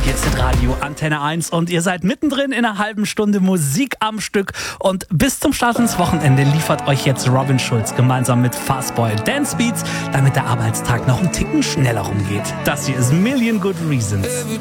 Hier ist Radio Antenne 1 und ihr seid mittendrin in einer halben Stunde Musik am Stück. Und bis zum Start ins Wochenende liefert euch jetzt Robin Schulz gemeinsam mit Fastboy Dance Beats, damit der Arbeitstag noch einen Ticken schneller rumgeht. Das hier ist Million Good Reasons. Every